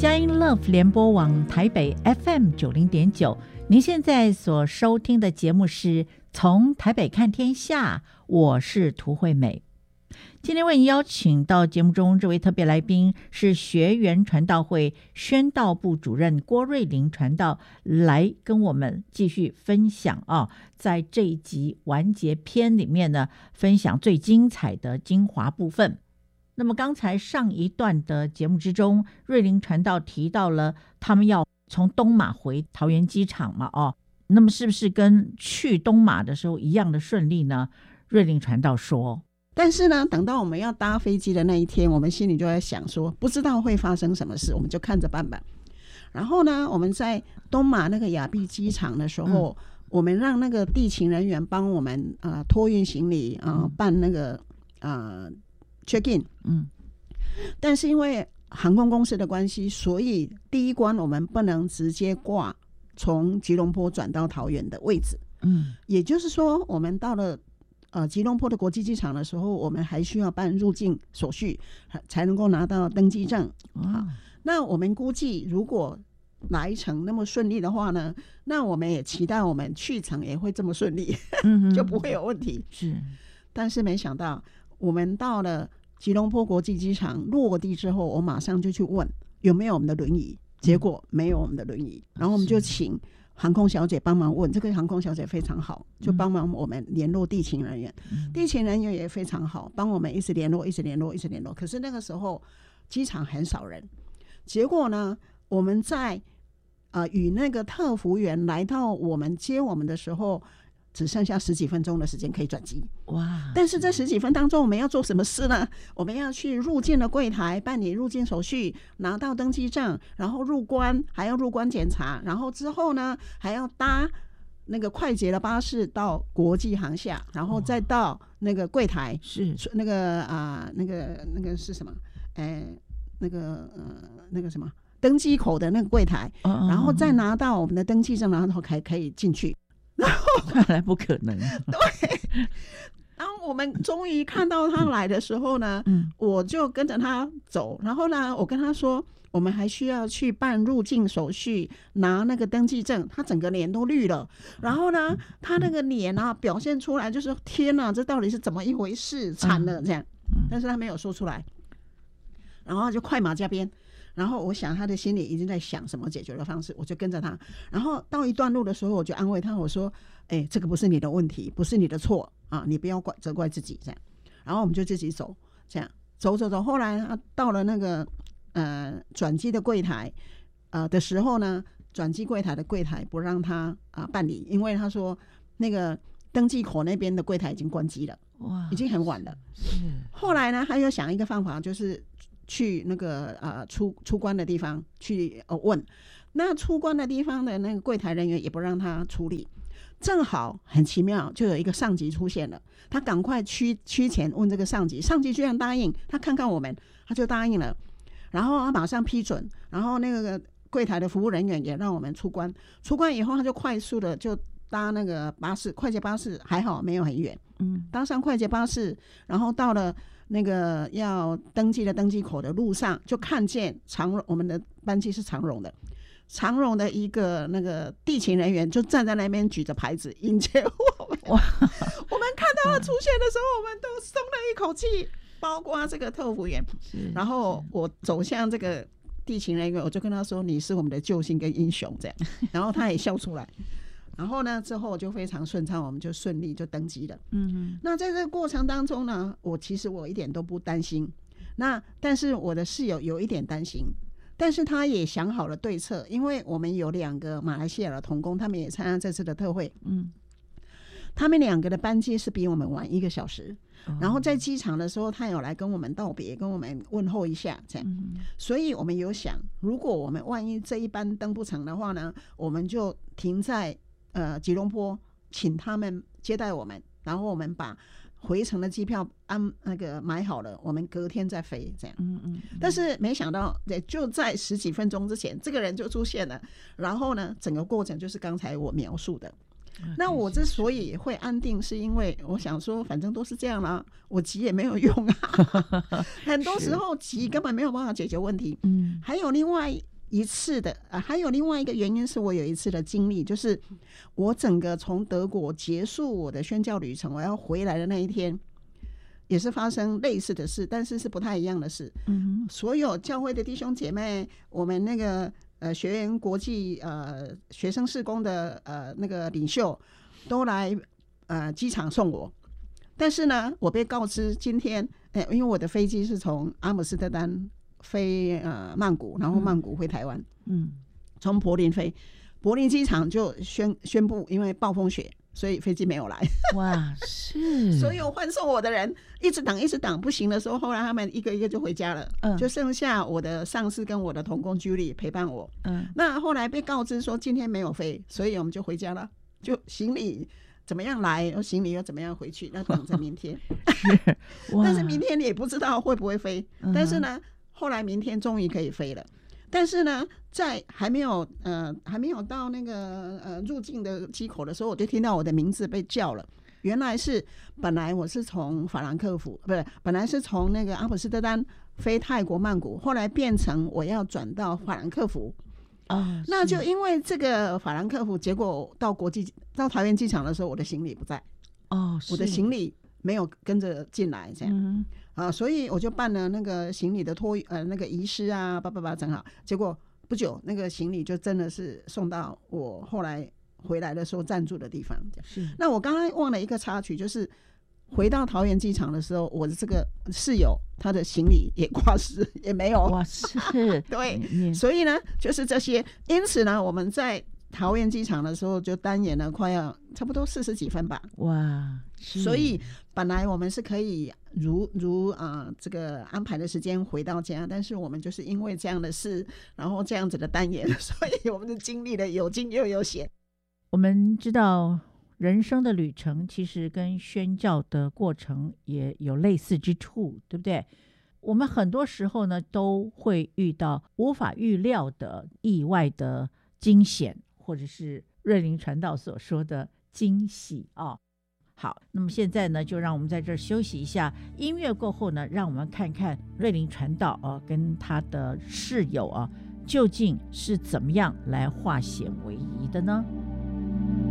佳音 Love 联播网台北 FM90.9，您现在所收听的节目是从台北看天下，我是涂惠美。今天为您邀请到节目中这位特别来宾是学园传道会宣道部主任郭瑞麟传道，来跟我们继续分享在这一集完结篇里面呢，分享最精彩的精华部分。那么刚才上一段的节目之中，瑞麟传道提到了他们要从东马回桃园机场嘛，那么是不是跟去东马的时候一样的顺利呢？瑞麟传道说， 但是呢，等到我们要搭飞机的那一天，我们心里就在想说，不知道会发生什么事，我们就看着办吧。然后呢，我们在东马那个亚庇机场的时候，我们让那个地勤人员帮我们托运行李办那个check in，但是因为航空公司的关系，所以第一关我们不能直接挂从吉隆坡转到桃园的位置，也就是说，我们到了吉隆坡的国际机场的时候，我们还需要办入境手续，才能够拿到登机证。好，那我们估计如果来程那么顺利的话呢，那我们也期待我们去程也会这么顺利，就不会有问题。 是， 但是没想到，我们到了吉隆坡国际机场落地之后，我马上就去问有没有我们的轮椅，结果没有我们的轮椅，然后我们就请航空小姐帮忙问，这个航空小姐非常好，就帮忙我们联络地勤人员，地勤人员也非常好，帮我们一直联络。可是那个时候机场很少人，结果呢，我们在与那个特服员来到我们接我们的时候，只剩下10几分钟的时间可以转机。 哇！ 但是这10几分当中，我们要做什么事呢？我们要去入境的柜台办理入境手续，拿到登机证，然后入关，还要入关检查，然后之后呢，还要搭那个快捷的巴士到国际航厦，然后再到那个柜台， 是那个那个是什么？那个什么登机口的那个柜台，然后再拿到我们的登记证，然后才可以进去。 看来不可能。 对，然后我们终于看到他来的时候呢，我就跟着他走，然后呢，我跟他说，我们还需要去办入境手续，拿那个登记证。他整个脸都绿了，然后呢，他那个脸表现出来就是天哪，这到底是怎么一回事？惨了这样，但是他没有说出来，然后就快马加鞭。然后我想他的心里已经在想什么解决的方式，我就跟着他。然后到一段路的时候，我就安慰他，我说：“这个不是你的问题，不是你的错啊，你不要责怪自己这样。”然后我们就自己走，这样走。后来到了那个转机的柜台的时候呢，转机柜台的柜台不让他办理，因为他说那个登机口那边的柜台已经关机了，哇，已经很晚了。后来呢，他又想一个方法，就是去那个出关的地方去问，那出关的地方的那个柜台人员也不让他处理，正好很奇妙，就有一个上级出现了，他赶快趋前问这个上级，上级居然答应，他看看我们，他就答应了，然后他马上批准，然后那个柜台的服务人员也让我们出关以后，他就快速的就搭那个巴士，快捷巴士，还好没有很远，搭上快捷巴士，然后到了那个要登记的登机口的路上，就看见我们的班机是长荣的一个那个地勤人员就站在那边举着牌子迎接我们。我们看到他出现的时候，我们都松了一口气，包括这个特服员。然后我走向这个地勤人员，我就跟他说：“你是我们的救星跟英雄。”这样，然后他也笑出来。然后呢，之后就非常顺畅，我们就顺利就登机了。那在这个过程当中呢，其实我一点都不担心。但是我的室友有一点担心，但是他也想好了对策，因为我们有2个马来西亚的同工，他们也参加这次的特会。他们2个的班机是比我们晚1个小时，然后在机场的时候，他有来跟我们道别，跟我们问候一下，这样。所以我们有想，如果我们万一这一班登不成的话呢，我们就停在吉隆坡，请他们接待我们，然后我们把回程的机票买好了，我们隔天再飞这样。但是没想到就在10几分钟之前，这个人就出现了，然后呢，整个过程就是刚才我描述的。那我之所以会安定，是因为我想说反正都是这样啦，我急也没有用啊。很多时候急根本没有办法解决问题。还有另外一次的还有另外一个原因是我有一次的经历，就是我整个从德国结束我的宣教旅程，我要回来的那一天，也是发生类似的事，但是是不太一样的事。所有教会的弟兄姐妹，我们那个学员国际学生事工的那个领袖都来机场送我，但是呢，我被告知今天因为我的飞机是从阿姆斯特丹飞曼谷，然后曼谷回台湾，从柏林飞，柏林机场就宣布因为暴风雪，所以飞机没有来。 哇，是， 所有欢送我的人一直等不行的时候，后来他们一个一个就回家了，就剩下我的上司跟我的同工 Julie 陪伴我。那后来被告知说今天没有飞，所以我们就回家了，就行李怎么样来，行李又怎么样回去，那等着明天。但是明天你也不知道会不会飞，但是呢，后来明天终于可以飞了。但是呢，在还没有到那个入境的机口的时候，我就听到我的名字被叫了。原来是本来我是从法兰克福，不是，本来是从那个阿姆斯特丹飞泰国曼谷，后来变成我要转到法兰克福。那就因为这个法兰克福，结果到桃园机场的时候，我的行李不在。我的行李没有跟着进来，这样。所以我就办了那个行李的那个遗失啊，整好。结果不久，那个行李就真的是送到我后来回来的时候暂住的地方。 是。 那我刚刚忘了一个插曲，就是回到桃园机场的时候，我的这个室友他的行李也挂失，也没有。 哇，是。 对，所以呢，就是这些。因此呢，我们在桃园机场的时候就单延了快要差不多40几分吧。 哇， 所以本来我们是可以如这个安排的时间回到家，但是我们就是因为这样的事，然后这样子的单延，所以我们就经历了有惊又有险。 我们知道人生的旅程其实跟宣教的过程也有类似之处，对不对？我们很多时候呢都会遇到无法预料的意外的惊险，或者是瑞琳传道所说的惊喜啊。好，那么现在呢，就让我们在这儿休息一下，音乐过后呢，让我们看看瑞琳传道跟他的室友究竟是怎么样来化险为夷的呢？